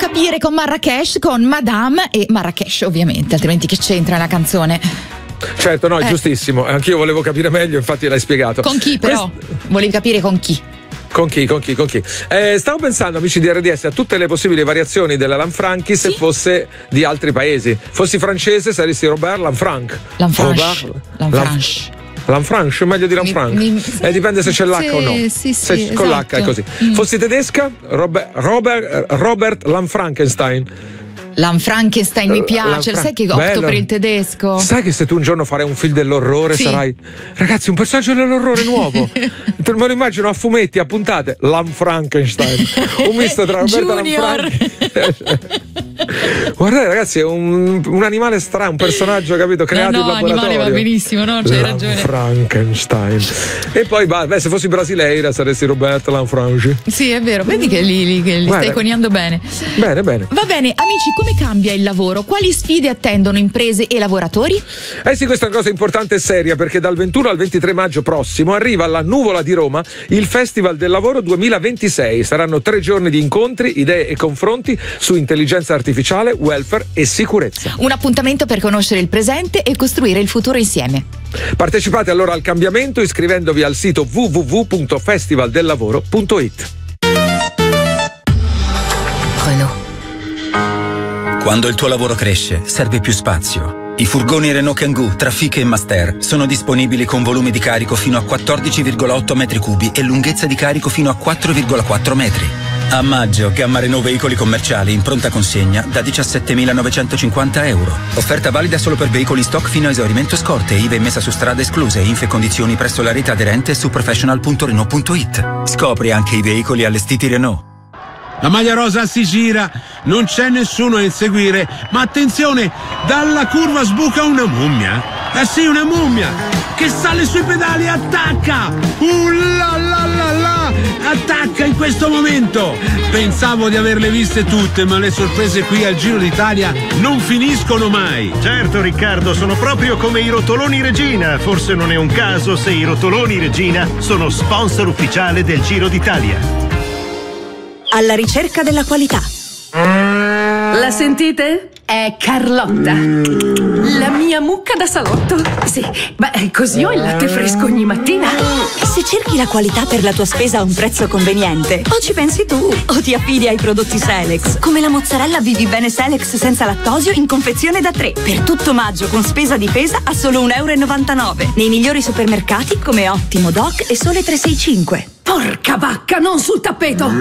capire con Marrakesh, con Madame e Marrakesh ovviamente, altrimenti che c'entra la canzone? Certo, no, è giustissimo, anch'io volevo capire meglio, infatti l'hai spiegato. Con chi però? Volevi capire con chi? Con chi? Stavo pensando, amici di RDS, a tutte le possibili variazioni della Lanfranchi se fosse di altri paesi. Fossi francese saresti Robert Lanfranc. Lanfranc, meglio di Lanfranc. Dipende se c'è l'H o no. Sì, se con l'H è così. Fossi tedesca, Robert Lanfrankenstein. Lanfrankenstein mi piace, sai che opto per il tedesco. Sai che se tu un giorno farai un film dell'orrore sarai, ragazzi, un personaggio dell'orrore nuovo. Me lo immagino a fumetti, a puntate. Lanfrankenstein, un misto tra Roberta Lanfranchi. Guardate ragazzi, è un animale strano, un personaggio, capito, creato in laboratorio. Animale va benissimo, no? C'hai ragione. Frankenstein. E poi se fossi brasileira saresti Roberta Lanfranchi. Sì, è vero, vedi che li stai coniando bene. Bene. Va bene, amici, come cambia il lavoro? Quali sfide attendono imprese e lavoratori? Sì, questa è una cosa importante e seria, perché dal 21 al 23 maggio prossimo arriva alla Nuvola di Roma il Festival del Lavoro 2026. Saranno 3 giorni di incontri, idee e confronti su intelligenza artificiale, welfare e sicurezza. Un appuntamento per conoscere il presente e costruire il futuro insieme. Partecipate allora al cambiamento iscrivendovi al sito www.festivaldellavoro.it. Quando il tuo lavoro cresce, serve più spazio. I furgoni Renault Kangoo, Trafic e Master sono disponibili con volume di carico fino a 14,8 metri cubi e lunghezza di carico fino a 4,4 metri. A maggio, gamma Renault veicoli commerciali in pronta consegna da 17.950 euro. Offerta valida solo per veicoli in stock fino a esaurimento scorte, IVA e messa su strada escluse, info e condizioni presso la rete aderente su professional.renault.it. Scopri anche i veicoli allestiti Renault. La maglia rosa si gira, non c'è nessuno a inseguire, ma attenzione, dalla curva sbuca una mummia. Sì, una mummia che sale sui pedali e attacca. Attacca in questo momento. Pensavo di averle viste tutte, ma le sorprese qui al Giro d'Italia non finiscono mai. Certo Riccardo, sono proprio come i rotoloni Regina. Forse non è un caso se i rotoloni Regina sono sponsor ufficiale del Giro d'Italia. Alla ricerca della qualità. La sentite? È Carlotta, la mia mucca da salotto. Sì, così ho il latte fresco ogni mattina. Se cerchi la qualità per la tua spesa a un prezzo conveniente, o ci pensi tu o ti affidi ai prodotti Selex, come la mozzarella Vivi Bene Selex senza lattosio in confezione da 3 per tutto maggio con spesa difesa a solo €1,99 nei migliori supermercati come Ottimo, Doc e Sole 365. Porca vacca, non sul tappeto!